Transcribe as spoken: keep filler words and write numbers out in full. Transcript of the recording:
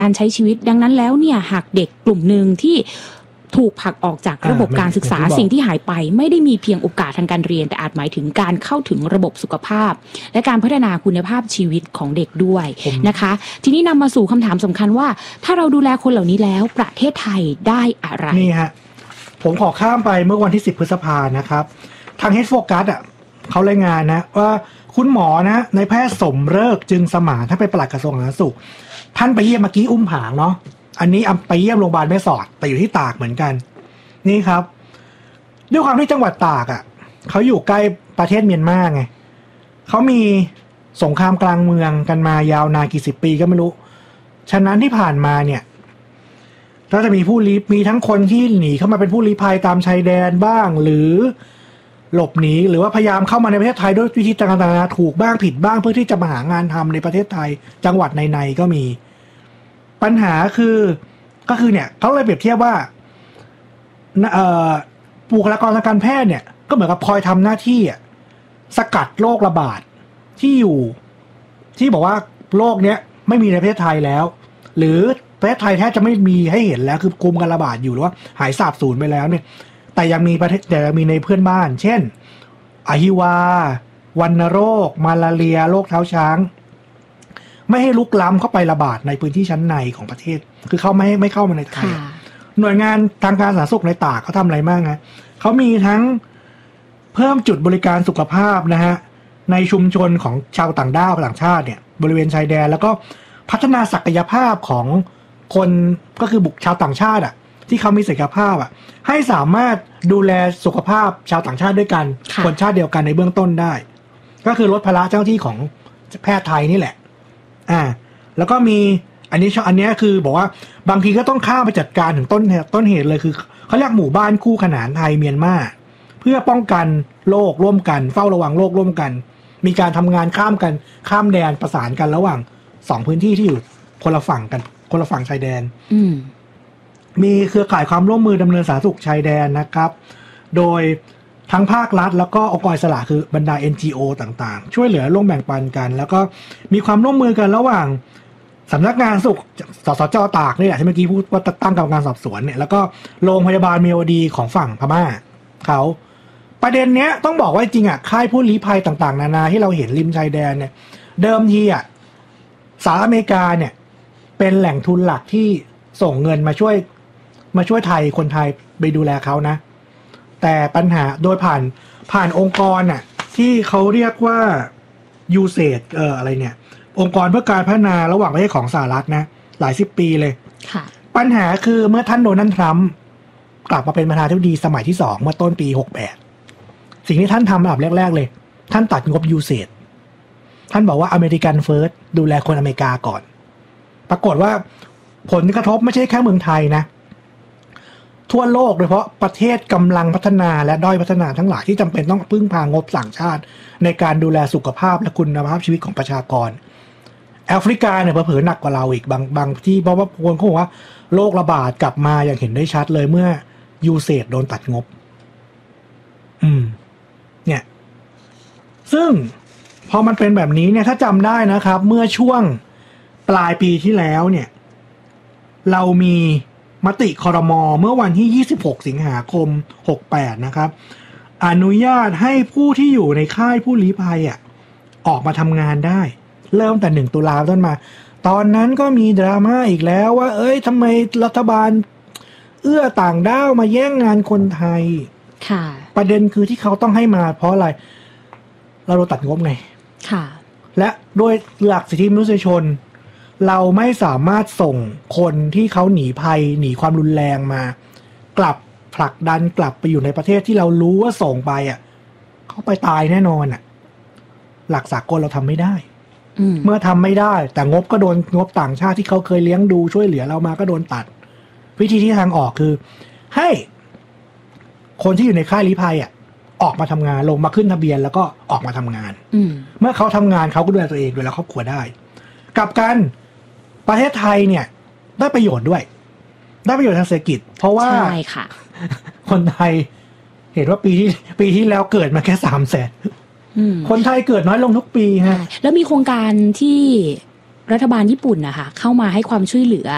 การใช้ชีวิตดังนั้นแล้วเนี่ยหากเด็กกลุ่มหนึ่งที่ถูกผลักออกจากระบบการศึกษาสิ่งที่หายไปไม่ได้มีเพียงโอกาสทางการเรียนแต่อาจหมายถึงการเข้าถึงระบบสุขภาพและการพัฒนาคุณภาพชีวิตของเด็กด้วยนะคะทีนี้นำมาสู่คำถามสำคัญว่าถ้าเราดูแลคนเหล่านี้แล้วประเทศไทยได้อะไรนี่ฮะผมขอข้ามไปเมื่อวันที่สิบพฤษภานะครับทางเฮดโฟกัสอ่ะเขารายงานนะว่าคุณหมอนะในแพทย์สมฤกษ์จึงสมานท่านเป็นปลัดกระทรวงสาธารณสุขท่านไปเยี่ยมเมื่อกี้อุ้มผางเนาะอันนี้ไปเยี่ยมโรงพยาบาลแม่สอดแต่อยู่ที่ตากเหมือนกันนี่ครับด้วยความที่จังหวัดตากอ่ะเขาอยู่ใกล้ประเทศเมียนมาไงเขามีสงครามกลางเมืองกันมายาวนานกี่สิบปีก็ไม่รู้ฉะนั้นที่ผ่านมาเนี่ยก็จะมีผู้ลี้มีทั้งคนที่หนีเข้ามาเป็นผู้ลี้ภัยตามชายแดนบ้างหรือหลบหนีหรือว่าพยายามเข้ามาในประเทศไทยด้วยวิธีต่างๆถูกบ้างผิดบ้างเพื่อที่จะมาหางานทำในประเทศไทยจังหวัดในๆก็มีปัญหาคือก็คือเนี่ยเขาเลยเปรียบเทียบว่าเอ่อบุคลากรทางการแพทย์เนี่ยก็เหมือนกับคอยทำหน้าที่อ่ะสกัดโรคระบาดที่อยู่ที่บอกว่าโรคเนี้ยไม่มีในประเทศไทยแล้วหรือประเทศไทยแทบจะไม่มีให้เห็นแล้วคือคุมการระบาดอยู่หรือว่าหายสาบสูญไปแล้วเนี่ยแต่ยังมีประเทศแต่ยังมีในเพื่อนบ้านเช่นอหิวาวัณโรคมาลาเรียโรคเท้าช้างไม่ให้ลุกล้ำเข้าไประบาดในพื้นที่ชั้นในของประเทศคือเขาไม่ให้ไม่เข้ามาในไทยหน่วยงานทางการสาธารณสุขในตากเขาทำอะไรบ้างฮะเขามีทั้งเพิ่มจุดบริการสุขภาพนะฮะในชุมชนของชาวต่างด้าวต่างชาติเนี่ยบริเวณชายแดนแล้วก็พัฒนาศักยภาพของคนก็คือบุคชาวต่างชาติอ่ะที่เขามีศักยภาพอ่ะให้สามารถดูแลสุขภาพชาวต่างชาติด้วยกันคนชาติเดียวกันในเบื้องต้นได้ก็คือลดภาระเจ้าหน้าที่ของแพทย์ไทยนี่แหละอ่าแล้วก็มีอันนี้อันนี้คือบอกว่าบางทีก็ต้องข้ามไปจัดการถึงต้นต้นเหตุเลยคือเขาเรียกหมู่บ้านคู่ขนานไทยเมียนมาเพื่อป้องกันโรคร่วมกันเฝ้าระวังโรคร่วมกันมีการทำงานข้ามกันข้ามแดนประสานกันระหว่างสองพื้นที่ที่อยู่คนละฝั่งกันคนละฝั่งชายแดนมีเครือข่ายความร่วมมือดำเนินสาธารณสุขชายแดนนะครับโดยทั้งภาครัฐแล้วก็องค์กรอิสระคือบรรดา เอ็น จี โอ ต่างๆช่วยเหลือร่วมแบ่งปันกันแล้วก็มีความร่วมมือกันระหว่างสำนักงานสุขสสจ.ตากนี่แหละที่เมื่อกี้พูดว่าตั้งกรรมการสอบสวนเนี่ยแล้วก็โรงพยาบาลเมียวดีของฝั่งพม่าเขาประเด็นเนี้ยต้องบอกว่าจริงอ่ะค่ายผู้ลี้ภัยต่างๆนานาที่เราเห็นริมชายแดนเนี่ยเดิมทีอ่ะสหรัฐอเมริกาเนี่ยเป็นแหล่งทุนหลักที่ส่งเงินมาช่วยมาช่วยไทยคนไทยไปดูแลเขานะแต่ปัญหาโดยผ่านผ่านองค์กรน่ะที่เขาเรียกว่า ยู เอส เอ เอ่ออะไรเนี่ยองค์กรเพื่อการพัฒนาระหว่างประเทศของสหรัฐนะหลายสิบปีเลยค่ะปัญหาคือเมื่อท่านโดนัลด์ทรัมป์กลับมาเป็นประธานาธิบดีสมัยที่สองเมื่อต้นปีหกสิบแปดสิ่งที่ท่านทำอันดับแรกๆเลยท่านตัดงบ ยู เอส เอ ท่านบอกว่าอเมริกันเฟิร์สดูแลคนอเมริกาก่อนปรากฏว่าผลกระทบไม่ใช่แค่เมืองไทยนะทั่วโลกโดยเฉพาะประเทศกำลังพัฒนาและด้อยพัฒนาทั้งหลายที่จำเป็นต้องพึ่งพางบต่างชาติในการดูแลสุขภาพและคุณภาพชีวิตของประชากรแอฟริกาเนี่ยเผลอๆหนักกว่าเราอีกบางบางที่เพราะว่าคนเขาบอกว่าโรคระบาดกลับมาอย่างเห็นได้ชัดเลยเมื่อยูเซดโดนตัดงบอืมเนี่ยซึ่งพอมันเป็นแบบนี้เนี่ยถ้าจำได้นะครับเมื่อช่วงปลายปีที่แล้วเนี่ยเรามีมติครม.เมื่อวันที่ยี่สิบหกสิงหาคมหกสิบแปดนะครับอนุญาตให้ผู้ที่อยู่ในค่ายผู้ลี้ภัยอ่ะออกมาทำงานได้เริ่มแต่หนึ่งตุลาต้นมาตอนนั้นก็มีดราม่าอีกแล้วว่าเอ้ยทำไมรัฐบาลเอื้อต่างด้าวมาแย่งงานคนไทยค่ะประเด็นคือที่เขาต้องให้มาเพราะอะไรเราโดนตัดงบไงค่ะและโดยหลักสิทธิมนุษยชนเราไม่สามารถส่งคนที่เขาหนีภัยหนีความรุนแรงมากลับผลักดันกลับไปอยู่ในประเทศที่เรารู้ว่าส่งไปอ่ะเขาไปตายแน่นอนอ่ะหลักสากลเราทำไม่ได้เมื่อทำไม่ได้แต่งบก็โดนงบต่างชาติที่เขาเคยเลี้ยงดูช่วยเหลือเรามาก็โดนตัดวิธีที่ทางออกคือให้คนที่อยู่ในค่ายลี้ภัยอ่ะออกมาทำงานลงมาขึ้นทะเบียนแล้วก็ออกมาทำงานเมื่อเขาทำงานเขาก็ดูแลตัวเองดูแลครอบครัวได้กลับกันประเทศไทยเนี่ยได้ประโยชน์ด้วยได้ประโยชน์ทางเศรษฐกิจเพราะว่าใช่ค่ะคนไทยเห็นว่าปีที่ปีที่แล้วเกิดมาแค่สามแสนคนไทยเกิดน้อยลงทุกปีฮะแล้วมีโครงการที่รัฐบาลญี่ปุ่นนะคะเข้ามาให้ความช่วยเหลือ